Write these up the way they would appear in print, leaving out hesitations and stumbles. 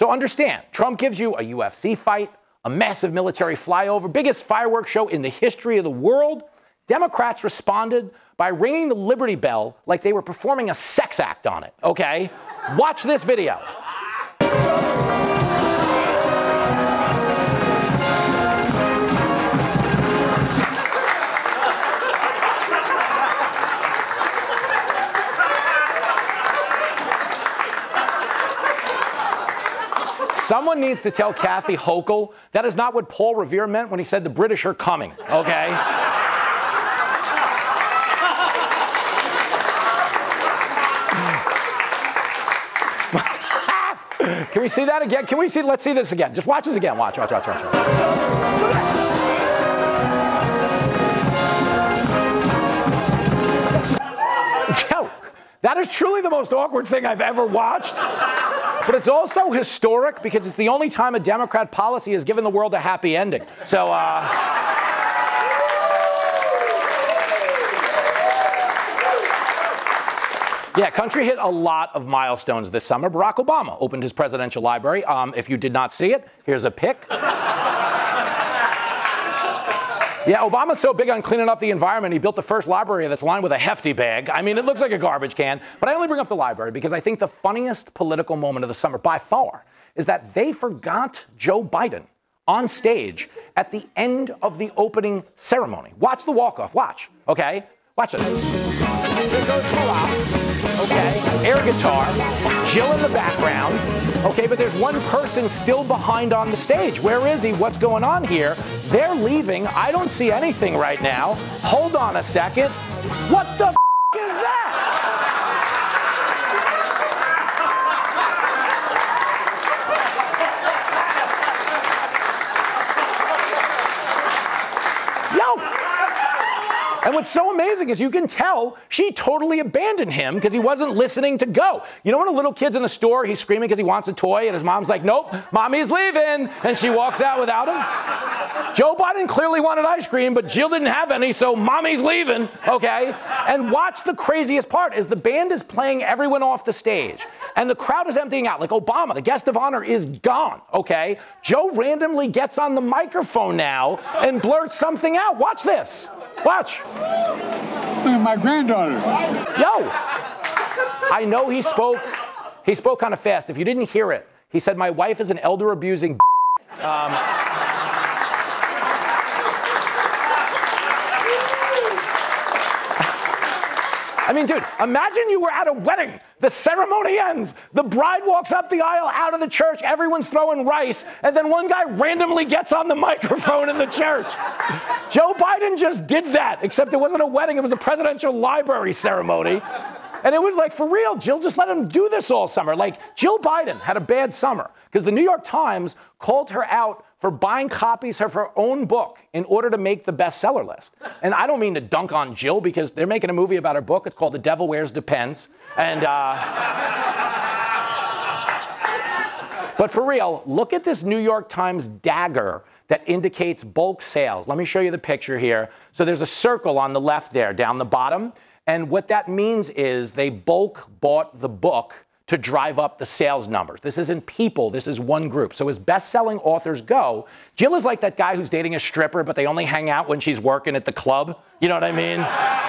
So understand, Trump gives you a UFC fight, a massive military flyover, biggest fireworks show in the history of the world. Democrats responded by ringing the Liberty Bell like they were performing a sex act on it, okay? Watch this video. Someone needs to tell Kathy Hochul that is not what Paul Revere meant when he said the British are coming, okay? Can we see that again? Let's see this again. Just watch this again. Watch. Yo, that is truly the most awkward thing I've ever watched. But it's also historic because it's the only time a Democrat policy has given the world a happy ending. So, yeah, country hit a lot of milestones this summer. Barack Obama opened his presidential library. If you did not see it, here's a pic. Yeah, Obama's so big on cleaning up the environment, he built the first library that's lined with a hefty bag. I mean, it looks like a garbage can. But I only bring up the library because I think the funniest political moment of the summer, by far, is that they forgot Joe Biden on stage at the end of the opening ceremony. Watch the walk-off. Watch. Okay? Watch this. Here goes Barack. Okay? Air guitar. Jill in the background. Okay, but there's one person still behind on the stage. Where is he? What's going on here? They're leaving. I don't see anything right now. Hold on a second. What the is that? And what's so amazing is you can tell she totally abandoned him because he wasn't listening to go. You know when a little kid's in the store, he's screaming because he wants a toy, and his mom's like, nope, mommy's leaving, and she walks out without him? Joe Biden clearly wanted ice cream, but Jill didn't have any, so mommy's leaving, okay? And watch the craziest part is the band is playing everyone off the stage, and the crowd is emptying out. Like Obama, the guest of honor, is gone, okay? Joe randomly gets on the microphone now and blurts something out. Watch this. Watch. Look at my granddaughter. Yo. I know he spoke kind of fast. If you didn't hear it, he said, my wife is an elder abusing I mean, dude, imagine you were at a wedding. The ceremony ends. The bride walks up the aisle out of the church. Everyone's throwing rice. And then one guy randomly gets on the microphone in the church. Joe Biden just did that, except it wasn't a wedding. It was a presidential library ceremony. And it was like, for real, Jill just let him do this all summer. Like, Jill Biden had a bad summer because the New York Times called her out for buying copies of her own book in order to make the bestseller list. And I don't mean to dunk on Jill because they're making a movie about her book. It's called The Devil Wears Depends. And, but for real, look at this New York Times dagger that indicates bulk sales. Let me show you the picture here. So there's a circle on the left there, down the bottom. And what that means is they bulk bought the book to drive up the sales numbers. This isn't people, this is one group. So as best-selling authors go, Jill is like that guy who's dating a stripper, but they only hang out when she's working at the club. You know what I mean?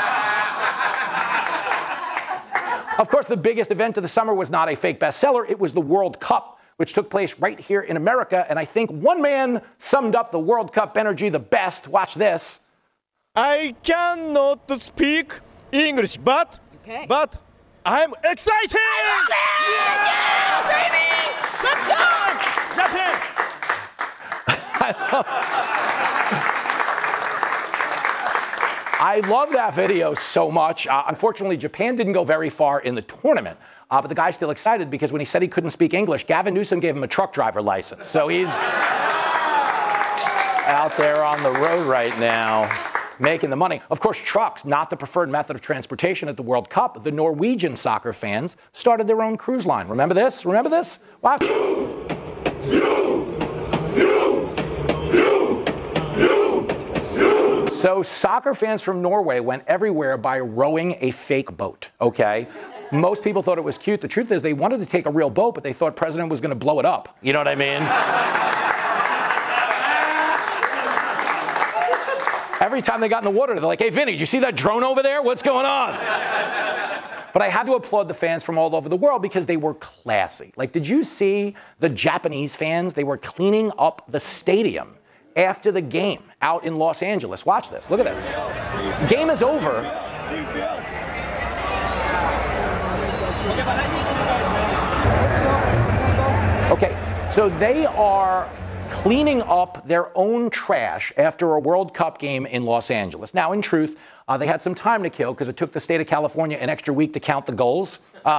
Of course, the biggest event of the summer was not a fake bestseller. It was the World Cup, which took place right here in America. And I think one man summed up the World Cup energy the best. Watch this. I cannot speak English, but I'm excited! I love it! Yeah, baby! Let's go! I love that video so much. Unfortunately, Japan didn't go very far in the tournament. But the guy's still excited because when he said he couldn't speak English, Gavin Newsom gave him a truck driver license. So he's out there on the road right now, making the money. Of course, trucks, not the preferred method of transportation at the World Cup. The Norwegian soccer fans started their own cruise line. Remember this? Remember this? Watch. So soccer fans from Norway went everywhere by rowing a fake boat, okay? Most people thought it was cute. The truth is they wanted to take a real boat, but they thought President was going to blow it up. You know what I mean? Every time they got in the water, they're like, hey, Vinny, did you see that drone over there? What's going on? But I had to applaud the fans from all over the world because they were classy. Like, did you see the Japanese fans? They were cleaning up the stadium after the game out in Los Angeles. Watch this. Look at this. Game is over. Okay, so they are cleaning up their own trash after a World Cup game in Los Angeles. Now, in truth, they had some time to kill because it took the state of California an extra week to count the goals.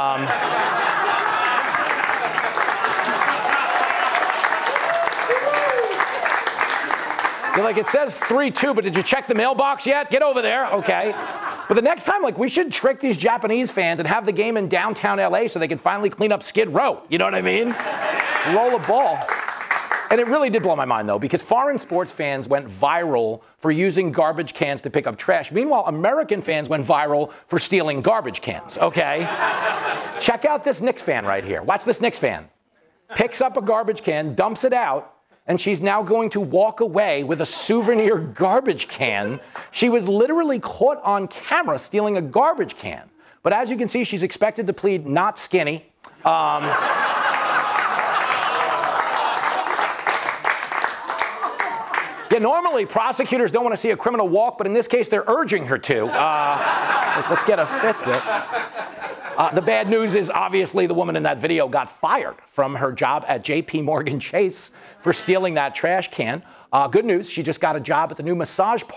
You're like, it says 3-2, but did you check the mailbox yet? Get over there, okay. But the next time, like, we should trick these Japanese fans and have the game in downtown LA so they can finally clean up Skid Row. You know what I mean? Roll a ball. And it really did blow my mind, though, because foreign sports fans went viral for using garbage cans to pick up trash. Meanwhile, American fans went viral for stealing garbage cans, okay? Check out this Knicks fan right here. Watch this Knicks fan. Picks up a garbage can, dumps it out, and she's now going to walk away with a souvenir garbage can. She was literally caught on camera stealing a garbage can. But as you can see, she's expected to plead not skinny. Yeah, normally prosecutors don't want to see a criminal walk, but in this case, they're urging her to. Let's get a Fitbit. The bad news is, obviously, the woman in that video got fired from her job at J.P. Morgan Chase for stealing that trash can. Good news, she just got a job at the new massage parlor